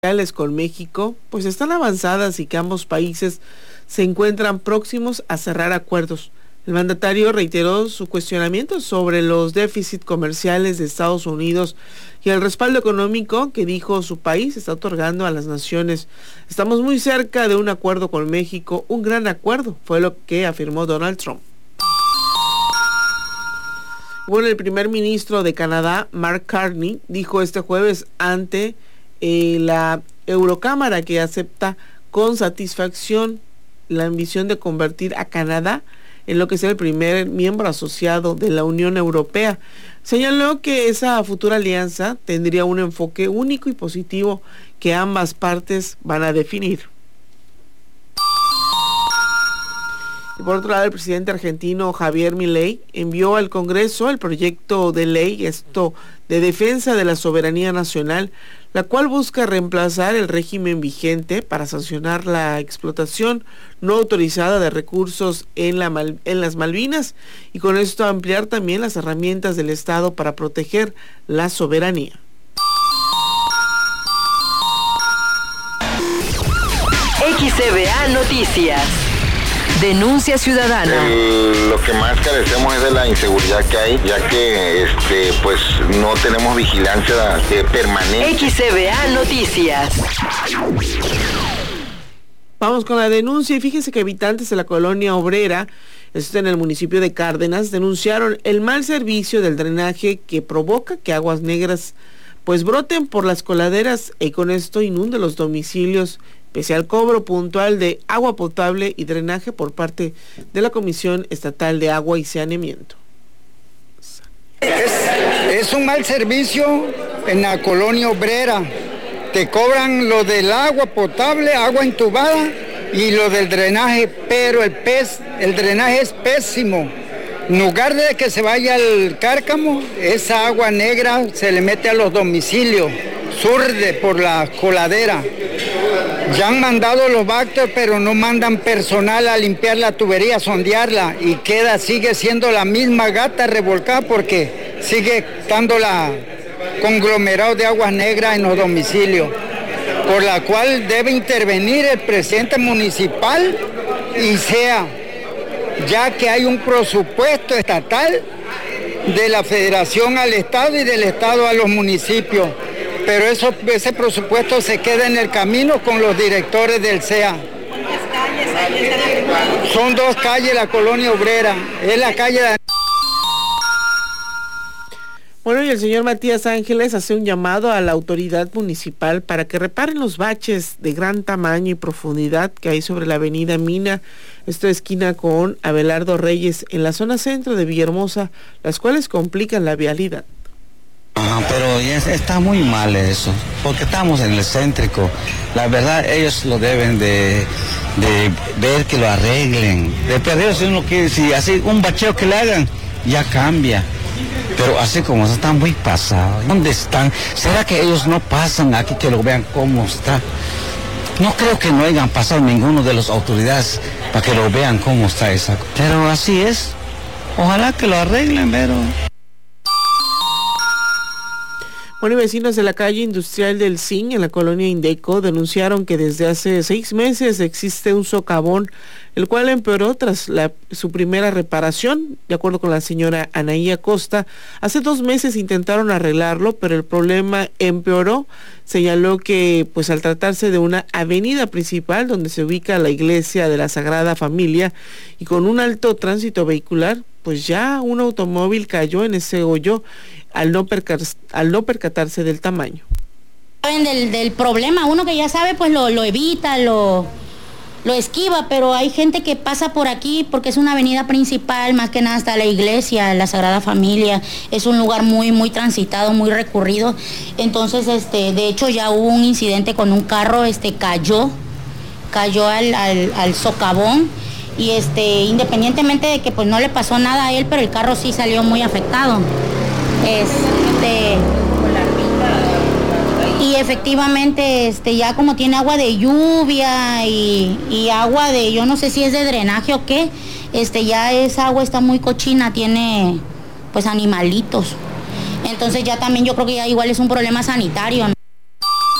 con México pues están avanzadas y que ambos países se encuentran próximos a cerrar acuerdos. El mandatario reiteró su cuestionamiento sobre los déficits comerciales de Estados Unidos y el respaldo económico que dijo su país está otorgando a las naciones. Estamos muy cerca de un acuerdo con México, un gran acuerdo, fue lo que afirmó Donald Trump. Bueno, el primer ministro de Canadá, Mark Carney, dijo este jueves ante la Eurocámara que acepta con satisfacción la ambición de convertir a Canadá en lo que sea el primer miembro asociado de la Unión Europea. Señaló que esa futura alianza tendría un enfoque único y positivo que ambas partes van a definir. Y por otro lado, el presidente argentino Javier Milei envió al Congreso el proyecto de ley de defensa de la soberanía nacional, la cual busca reemplazar el régimen vigente para sancionar la explotación no autorizada de recursos en las Malvinas y con esto ampliar también las herramientas del Estado para proteger la soberanía. XCBA Noticias. Denuncia ciudadana. Lo que más carecemos es de la inseguridad que hay, ya que pues no tenemos vigilancia permanente. XCBA Noticias. Vamos con la denuncia y fíjense que habitantes de la colonia obrera, esto en el municipio de Cárdenas, denunciaron el mal servicio del drenaje que provoca que aguas negras pues broten por las coladeras y con esto inunde los domicilios, pese al cobro puntual de agua potable y drenaje por parte de la Comisión Estatal de Agua y Saneamiento. Es un mal servicio en la colonia obrera. Te cobran lo del agua potable, agua entubada y lo del drenaje, pero el drenaje es pésimo. En lugar de que se vaya al cárcamo, esa agua negra se le mete a los domicilios, surde por la coladera. Ya han mandado los Bacter, pero no mandan personal a limpiar la tubería, sondearla, y sigue siendo la misma gata revolcada porque sigue estando la conglomerado de aguas negras en los domicilios, por la cual debe intervenir el presidente municipal ya que hay un presupuesto estatal de la federación al estado y del estado a los municipios. Pero ese presupuesto se queda en el camino con los directores del CEA. ¿Cuántas calles hay en esa dirección? Son 2 calles la colonia obrera. Es la calle de... Bueno, y el señor Matías Ángeles hace un llamado a la autoridad municipal para que reparen los baches de gran tamaño y profundidad que hay sobre la avenida Mina, esto esquina con Abelardo Reyes, en la zona centro de Villahermosa, las cuales complican la vialidad. Pero ya está muy mal eso, porque estamos en el céntrico. La verdad, ellos lo deben de ver que lo arreglen. De perder, si así un bacheo que le hagan, ya cambia. Pero así como están muy pasados. ¿Dónde están? ¿Será que ellos no pasan aquí que lo vean cómo está? No creo que no hayan pasado ninguno de las autoridades para que lo vean cómo está esa. Pero así es. Ojalá que lo arreglen, pero... Bueno, y vecinos de la calle industrial del Zinc en la colonia Indeco denunciaron que desde hace 6 meses existe un socavón, el cual empeoró tras su primera reparación. De acuerdo con la señora Anaí Acosta, hace 2 meses intentaron arreglarlo, pero el problema empeoró. Señaló que pues al tratarse de una avenida principal donde se ubica la iglesia de la Sagrada Familia y con un alto tránsito vehicular, pues ya un automóvil cayó en ese hoyo al no percatarse del tamaño. Saben del problema, uno que ya sabe pues lo evita, lo esquiva, pero hay gente que pasa por aquí porque es una avenida principal, más que nada está la iglesia, la Sagrada Familia, es un lugar muy, muy transitado, muy recurrido. Entonces, de hecho ya hubo un incidente con un carro, cayó al socavón y independientemente de que pues no le pasó nada a él, pero el carro sí salió muy afectado. Y efectivamente ya como tiene agua de lluvia y agua de, yo no sé si es de drenaje o qué, ya esa agua está muy cochina, tiene pues animalitos. Entonces ya también yo creo que ya igual es un problema sanitario, ¿no?